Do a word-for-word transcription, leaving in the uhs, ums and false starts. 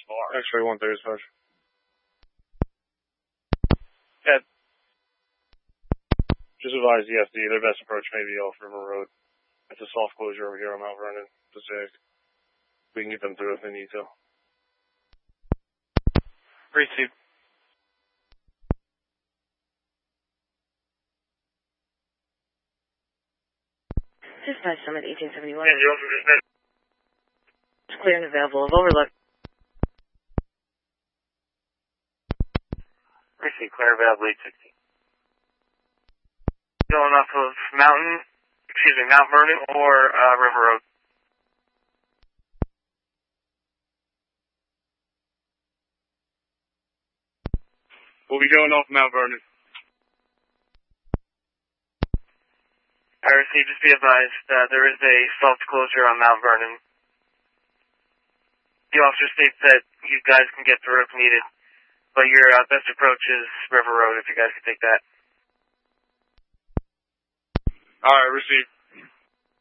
Actually, one thirty dispatch. Yeah. Just advise the F D, their best approach may be off River Road. It's a soft closure over here on Mount Vernon, Passaic. We can get them through if they need to. Receive. Dispatch Summit eighteen seventy-one. And you also just It's clear and available of Overlook. Receive. Clear available eight sixty. Going off of Mountain, excuse me, Mount Vernon or uh, River Road? We'll be going off Mount Vernon. I received, just be advised, uh, there is a soft closure on Mount Vernon. The officer states that you guys can get through if needed, but your uh, best approach is River Road if you guys can take that. Alright, receive.